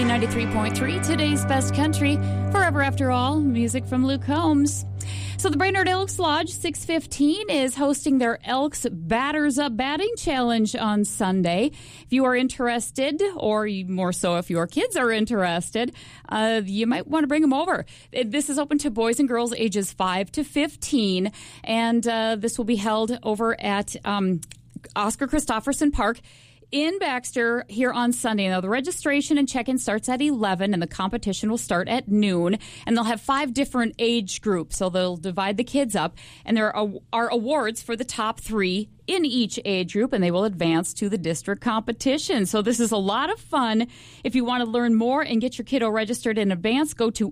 B93.3, today's best country, Forever After All, music from Luke Combs. So the Brainerd Elks Lodge 615 is hosting their Elks Batters Up Batting Challenge on Sunday. If you are interested, or more so if your kids are interested, you might want to bring them over. This is open to boys and girls ages 5 to 15, and this will be held over at Oscar Christopherson Park in Baxter here on Sunday. Now, the registration and check-in starts at 11, and the competition will start at noon. And they'll have 5 different age groups, so they'll divide the kids up. And there are awards for the top 3 in each age group, and they will advance to the district competition. So this is a lot of fun. If you want to learn more and get your kiddo registered in advance, go to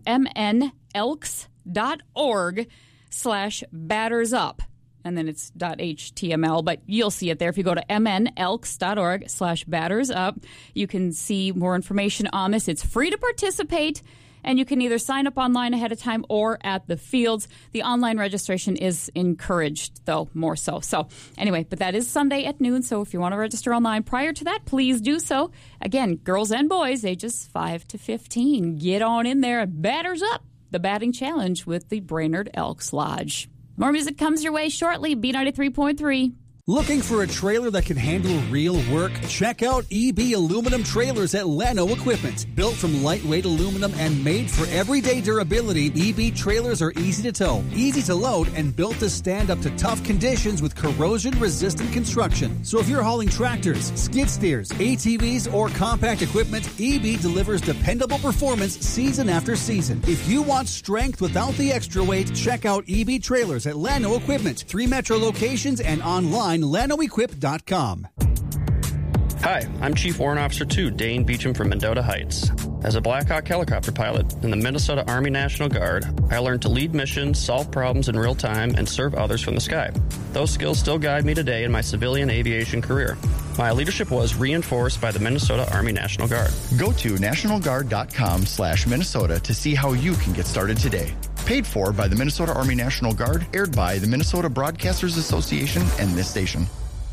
mnelks.org/battersup. And then it's .html, but you'll see it there. If you go to mnelks.org/battersup, you can see more information on this. It's free to participate, and you can either sign up online ahead of time or at the fields. The online registration is encouraged, though, more so. So anyway, but that is Sunday at noon, so if you want to register online prior to that, please do so. Again, girls and boys, ages 5 to 15. Get on in there. Batters Up, the batting challenge with the Brainerd Elks Lodge. More music comes your way shortly. B93.3. Looking for a trailer that can handle real work? Check out EB Aluminum Trailers at Llano Equipment. Built from lightweight aluminum and made for everyday durability, EB trailers are easy to tow, easy to load, and built to stand up to tough conditions with corrosion-resistant construction. So if you're hauling tractors, skid steers, ATVs, or compact equipment, EB delivers dependable performance season after season. If you want strength without the extra weight, check out EB Trailers at Llano Equipment. 3 metro locations and online LanoEquip.com. Hi, I'm Chief Warrant Officer 2, Dane Beecham from Mendota Heights. As a Black Hawk helicopter pilot in the Minnesota Army National Guard, I learned to lead missions, solve problems in real time, and serve others from the sky. Those skills still guide me today in my civilian aviation career. My leadership was reinforced by the Minnesota Army National Guard. Go to nationalguard.com/Minnesota to see how you can get started today. Paid for by the Minnesota Army National Guard, aired by the Minnesota Broadcasters Association and this station.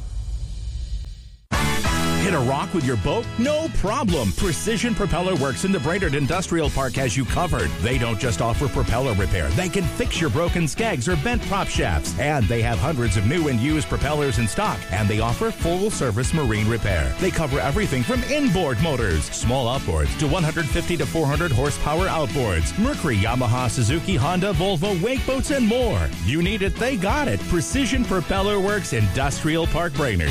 Hit a rock with your boat? No problem. Precision Propeller Works in the Brainerd Industrial Park has you covered. They don't just offer propeller repair. They can fix your broken skegs or bent prop shafts. And they have hundreds of new and used propellers in stock. And they offer full-service marine repair. They cover everything from inboard motors, small outboards, to 150 to 400 horsepower outboards. Mercury, Yamaha, Suzuki, Honda, Volvo, wake boats, and more. You need it, they got it. Precision Propeller Works, Industrial Park, Brainerd.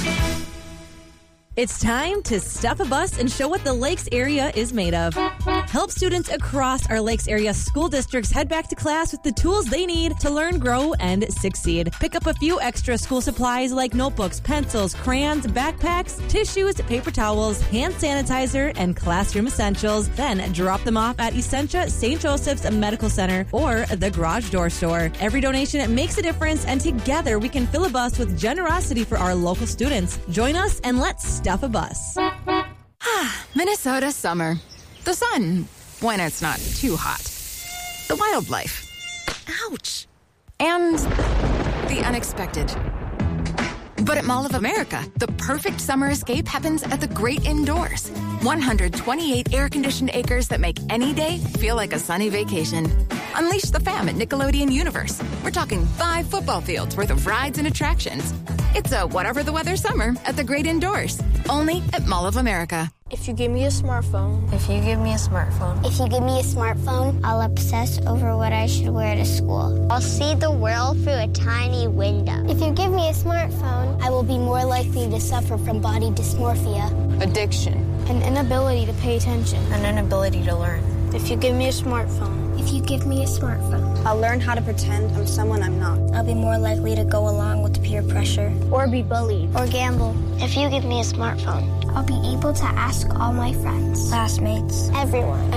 It's time to stuff a bus and show what the Lakes area is made of. Help students across our Lakes area school districts head back to class with the tools they need to learn, grow, and succeed. Pick up a few extra school supplies like notebooks, pencils, crayons, backpacks, tissues, paper towels, hand sanitizer, and classroom essentials. Then drop them off at Essentia St. Joseph's Medical Center or the Garage Door Store. Every donation makes a difference, and together we can fill a bus with generosity for our local students. Join us and let's stuff a bus. Minnesota summer. The sun, when it's not too hot. The wildlife. Ouch. And the unexpected. But at Mall of America, the perfect summer escape happens at the great indoors. 128 air-conditioned acres that make any day feel like a sunny vacation. Unleash the fam at Nickelodeon Universe. We're talking 5 football fields worth of rides and attractions. It's a whatever the weather summer at the great indoors. Only at Mall of America. If you give me a smartphone. If you give me a smartphone. If you give me a smartphone, I'll obsess over what I should wear to school. I'll see the world through a tiny window. If you give me a smartphone, I will be more likely to suffer from body dysmorphia. Addiction. An inability to pay attention. An inability to learn. If you give me a smartphone. If you give me a smartphone, I'll learn how to pretend I'm someone I'm not. I'll be more likely to go along with peer pressure. Or be bullied. Or gamble. If you give me a smartphone, I'll be able to ask all my friends, classmates, everyone.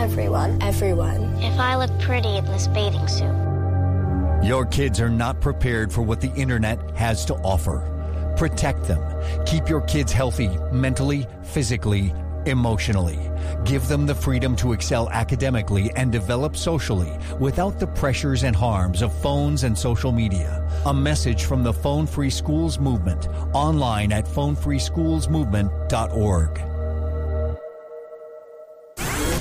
If I look pretty in this bathing suit. Your kids are not prepared for what the internet has to offer. Protect them. Keep your kids healthy mentally, physically, emotionally. Give them the freedom to excel academically and develop socially without the pressures and harms of phones and social media. A message from the Phone Free Schools Movement, online at phonefreeschoolsmovement.org.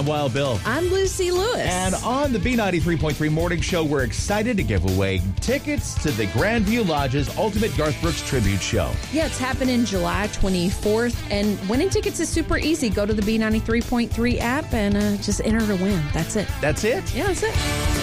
Wild Bill. I'm Lucy Lewis. And on the B93.3 Morning Show, we're excited to give away tickets to the Grandview Lodge's Ultimate Garth Brooks Tribute Show. Yeah, it's happening July 24th. And winning tickets is super easy. Go to the B93.3 app and just enter to win. That's it. That's it? Yeah, that's it.